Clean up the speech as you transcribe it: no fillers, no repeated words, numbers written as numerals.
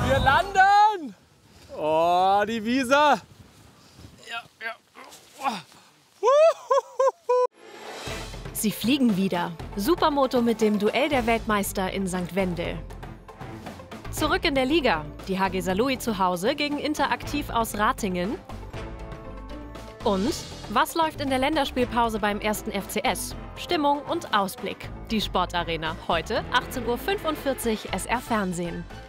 Wir landen! Oh, die Wiese! Ja, ja. Sie fliegen wieder. Supermoto mit dem Duell der Weltmeister in St. Wendel. Zurück in der Liga. Die HG Saarlouis zu Hause gegen Interaktiv aus Ratingen. Und was läuft in der Länderspielpause beim 1. FCS? Stimmung und Ausblick. Die Sportarena. Heute 18:45 Uhr SR Fernsehen.